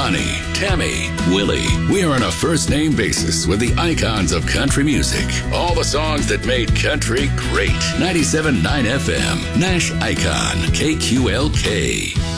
Ronnie, Tammy, Willie. We're on a first-name basis with the icons of country music. All the songs that made country great. 97.9 FM, Nash Icon, KQLK.